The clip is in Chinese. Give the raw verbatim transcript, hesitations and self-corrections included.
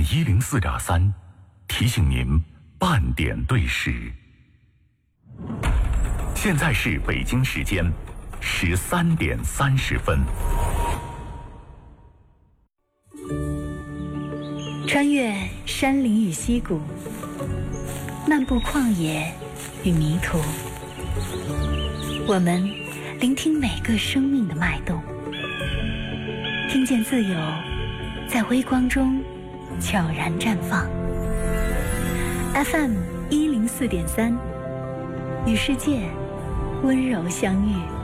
M 一零四点三提醒您半点对时。现在是北京时间十三点三十分。 穿越山林与溪谷，漫步旷野与迷途，我们聆听每个生命的脉动，听见自由在微光中悄然绽放。F M 一零四点三，与世界温柔相遇。